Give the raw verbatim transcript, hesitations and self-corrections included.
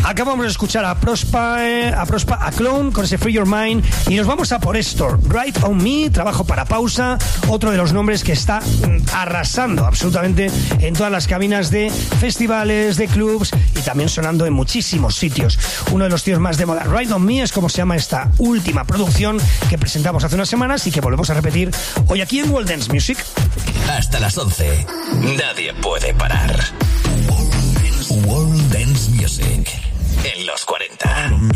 Acabamos de escuchar a Prospa, a Prospa, a Clone con ese Free Your Mind y nos vamos a por esto. Right on Me, trabajo para pausa, otro de los nombres que está arrasando absolutamente en todas las cabinas de festivales, de clubs y también sonando en muchísimos sitios. Uno de los tíos más de moda. Right on Me es como se llama esta última producción que presentamos hace unas semanas y que volvemos a repetir hoy aquí en World Dance Music. Hasta las once. Nadie puede parar. World Dance Music en los cuarenta.